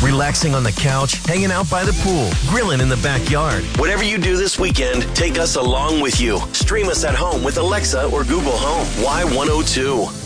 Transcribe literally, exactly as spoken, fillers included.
Relaxing on the couch, hanging out by the pool, grilling in the backyard. Whatever you do this weekend, take us along with you. Stream us at home with Alexa or Google Home. Y one oh two.